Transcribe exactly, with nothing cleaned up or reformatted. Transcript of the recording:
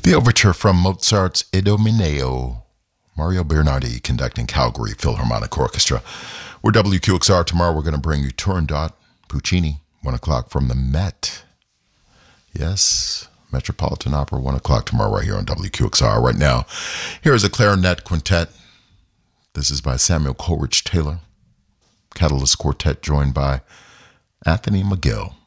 The overture from Mozart's Idomeneo. Mario Bernardi conducting Calgary Philharmonic Orchestra. We're W Q X R. Tomorrow we're going to bring you Turandot, Puccini, one o'clock from the Met. Yes, Metropolitan Opera, one o'clock tomorrow right here on W Q X R. Right now, here is a clarinet quintet. This is by Samuel Coleridge Taylor. Catalyst Quartet joined by Anthony McGill.